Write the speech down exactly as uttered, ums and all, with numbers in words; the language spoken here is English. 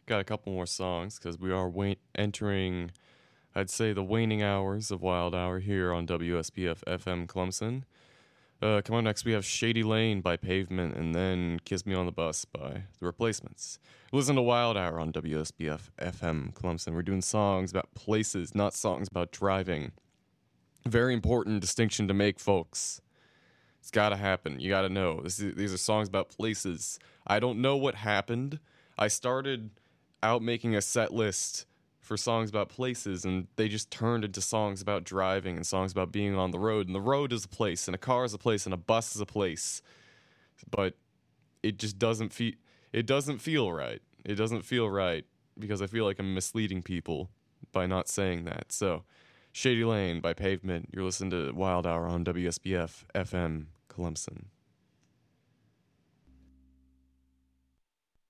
got a couple more songs because we are wa- entering, I'd say, the waning hours of Wild Hour here on W S P F F M Clemson. Uh, come on, next we have Shady Lane by Pavement, and then Kiss Me on the Bus by The Replacements. Listen to Wild Hour on W S P F F M Clemson. We're doing songs about places, not songs about driving. Very important distinction to make, folks. It's got to happen. You got to know. This is, these are songs about places. I don't know what happened. I started out making a set list for songs about places, and they just turned into songs about driving and songs about being on the road. And the road is a place, and a car is a place, and a bus is a place. But it just doesn't feel. It doesn't feel right. It doesn't feel right because I feel like I'm misleading people by not saying that. So, Shady Lane by Pavement. You're listening to Wild Hour on W S B F F M Clemson.